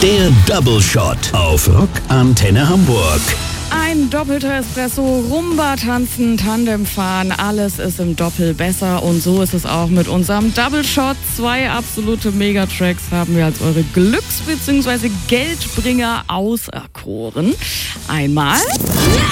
Der Double Shot auf Rock Antenne Hamburg. Ein doppelter Espresso, Rumba tanzen, Tandem fahren, alles ist im Doppel besser und so ist es auch mit unserem Double Shot. 2 absolute Megatracks haben wir als eure Glücks- bzw. Geldbringer auserkoren. Einmal